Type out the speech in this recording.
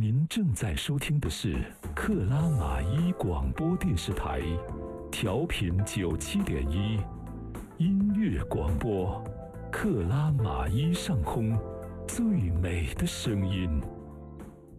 您正在收听的是克拉玛依广播电视台，调频97.1，音乐广播，克拉玛依上空最美的声音。